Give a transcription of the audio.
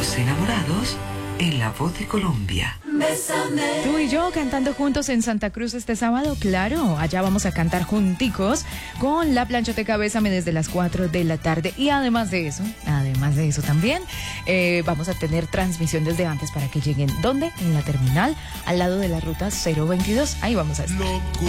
Los enamorados en La Voz de Colombia. Bésame. Tú y yo cantando juntos en Santa Cruz este sábado, claro, allá vamos a cantar junticos con la planchoteca Bésame desde las 4 de la tarde. Y además de eso también, vamos a tener transmisión desde antes para que lleguen, ¿dónde? En la terminal, al lado de la ruta 022, ahí vamos a estar.